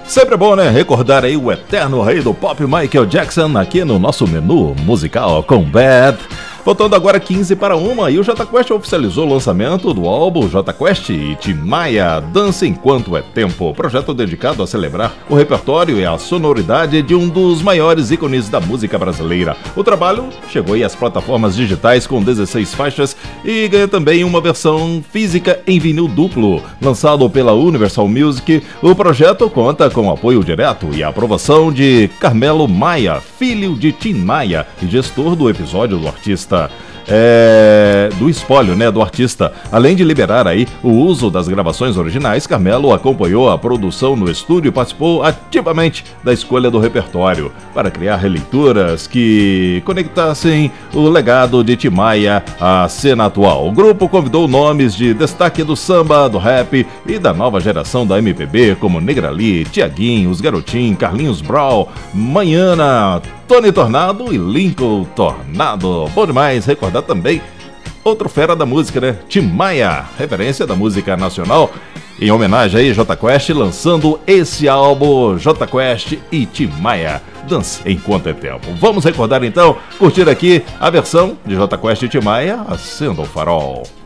Sempre é bom, né? Recordar aí o eterno rei do pop Michael Jackson aqui no nosso menu musical com Bad. Voltando agora 15 para 1, e o Jota Quest oficializou o lançamento do álbum Jota Quest e Tim Maia, Dança Enquanto é Tempo, projeto dedicado a celebrar o repertório e a sonoridade de um dos maiores ícones da música brasileira. O trabalho chegou aí às plataformas digitais com 16 faixas e ganha também uma versão física em vinil duplo. Lançado pela Universal Music, o projeto conta com apoio direto e aprovação de Carmelo Maia, filho de Tim Maia e gestor do episódio do artista. Do espólio, né, do artista. Além de liberar aí o uso das gravações originais, Carmelo acompanhou a produção no estúdio e participou ativamente da escolha do repertório para criar releituras que conectassem o legado de Tim Maia à cena atual. O grupo convidou nomes de destaque do samba, do rap e da nova geração da MPB, como Negrali, Tiaguinho, Os Garotinhos, Carlinhos Brau, Manhana, Tony Tornado e Lincoln Tornado. Bom demais recordar também outro fera da música, né? Tim Maia, referência da música nacional. Em homenagem aí, Jota Quest lançando esse álbum, Jota Quest e Tim Maia, Dança Enquanto é Tempo. Vamos recordar então, curtir aqui a versão de Jota Quest e Tim Maia, Acenda o Farol.